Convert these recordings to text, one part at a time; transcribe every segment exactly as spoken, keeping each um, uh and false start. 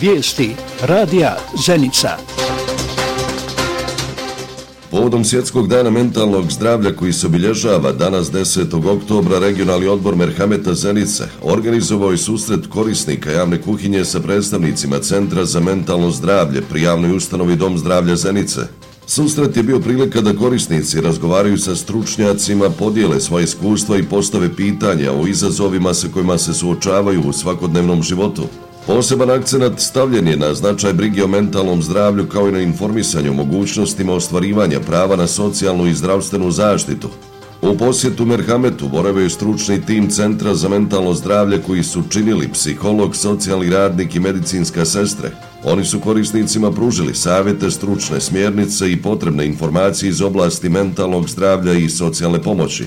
Vijesti radija Zenica. Povodom Svjetskog dana mentalnog zdravlja koji se obilježava danas desetog oktobra, regionalni odbor Merhameta Zenice organizovao je susret korisnika javne kuhinje sa predstavnicima Centra za mentalno zdravlje pri javnoj ustanovi Dom zdravlja Zenice. Susret je bio prilika da korisnici razgovaraju sa stručnjacima, podijele svoje iskustva i postave pitanja o izazovima sa kojima se suočavaju u svakodnevnom životu. Poseban akcenat stavljen je na značaj brige o mentalnom zdravlju kao i na informisanju o mogućnostima ostvarivanja prava na socijalnu i zdravstvenu zaštitu. U posjetu Merhametu boravio je stručni tim Centra za mentalno zdravlje koji su činili psiholog, socijalni radnik i medicinska sestre. Oni su korisnicima pružili savjete, stručne smjernice i potrebne informacije iz oblasti mentalnog zdravlja i socijalne pomoći.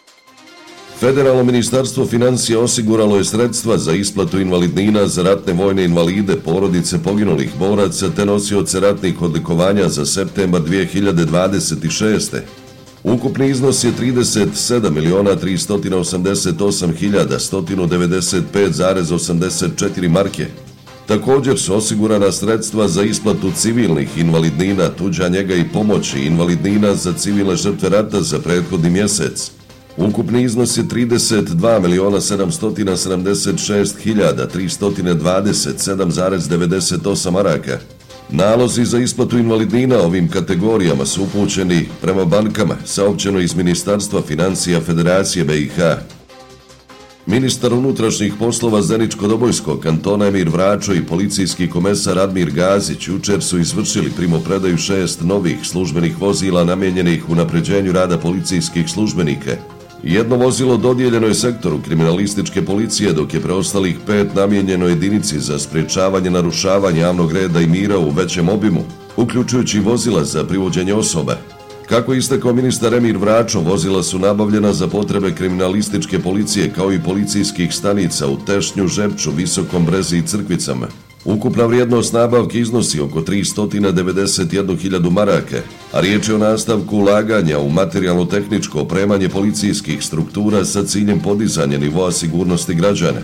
Federalno ministarstvo financija osiguralo je sredstva za isplatu invalidnina za ratne vojne invalide, porodice poginulih boraca te nosioce ratnih odlikovanja za septembar dvije hiljade dvadeset šeste. Ukupni iznos je trideset sedam miliona tristo osamdeset osam hiljada sto devedeset pet zarez osamdeset četiri marke. Također su osigurana sredstva za isplatu civilnih invalidnina, tuđa njega i pomoći, invalidnina za civilne žrtve rata za prethodni mjesec. Ukupni iznos je trideset dva miliona sedamsto sedamdeset šest hiljada tristo dvadeset sedam zarez devedeset osam maraka. Nalozi za isplatu invalidnina ovim kategorijama su upućeni prema bankama, saopćeno iz Ministarstva financija Federacije B i H. Ministar unutrašnjih poslova Zeničko-Dobojskog kantona Emir Vračo i policijski komesar Admir Gazić jučer su izvršili primopredaju šest novih službenih vozila namijenjenih unapređenju rada policijskih službenika. Jedno vozilo dodijeljeno je sektoru kriminalističke policije, dok je preostalih pet namijenjeno jedinici za sprječavanje narušavanja javnog reda i mira u većem obimu, uključujući vozila za privođenje osoba. Kako je istakao ministar Emir Vračo, vozila su nabavljena za potrebe kriminalističke policije kao i policijskih stanica u Tešnju, Žepču, Visokom Brezi i Crkvicama. Ukupna vrijednost nabavke iznosi oko tristo devedeset jednu hiljadu maraka, a riječ je o nastavku ulaganja u materijalno-tehničko opremanje policijskih struktura sa ciljem podizanja nivoa sigurnosti građana.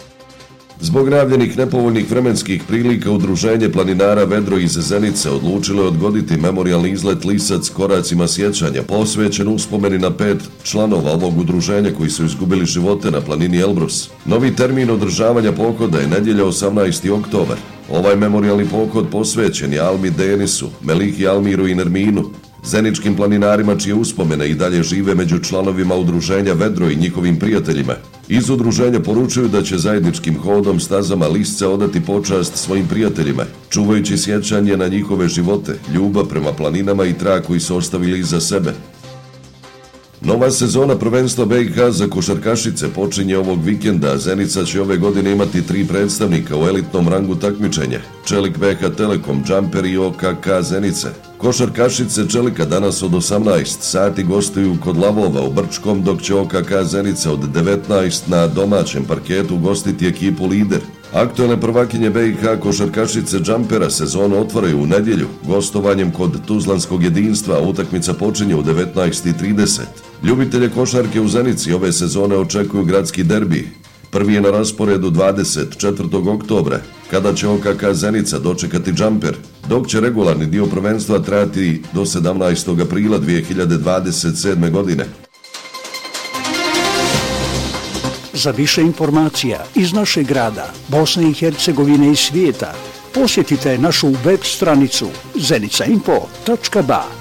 Zbog najavljenih nepovoljnih vremenskih prilika, Udruženje planinara Vedro iz Zenice odlučilo je odgoditi memorijalni izlet Lisac koracima sjećanja, posvećen uspomeni na pet članova ovog udruženja koji su izgubili živote na planini Elbrus. Novi termin održavanja pohoda je nedjelja osamnaesti oktobar. Ovaj memorijalni pohod posvećen je Almi Denisu, Melihi Almiru i Nerminu, zeničkim planinarima čije uspomene i dalje žive među članovima udruženja Vedro i njihovim prijateljima. Iz udruženja poručuju da će zajedničkim hodom stazama Lisca odati počast svojim prijateljima, čuvajući sjećanje na njihove živote, ljubav prema planinama i trag koji su ostavili iza sebe. Nova sezona prvenstva B i H za košarkašice počinje ovog vikenda, a Zenica će ove godine imati tri predstavnika u elitnom rangu takmičenja: Čelik B H Telekom, Džamper i O K K Zenice. Košarkašice Čelika danas od osamnaest sati gostuju kod Lavova u Brčkom, dok će O K K Zenica od devetnaest na domaćem parketu gostiti ekipu Lider. Aktualne prvakinje B i H košarkašice Džampera sezonu otvaraju u nedjelju gostovanjem kod Tuzlanskog jedinstva, a utakmica počinje u devetnaest i trideset. Ljubitelje košarke u Zenici ove sezone očekuju gradski derbi. Prvi je na rasporedu dvadeset četvrtog oktobra, kada će O K K Zenica dočekati Džamper, dok će regularni dio prvenstva trajati do sedamnaestog aprila dvije hiljade dvadeset sedme. godine. Za više informacija iz našeg grada, Bosne i Hercegovine i svijeta, posjetite našu web stranicu zenica info tačka ba.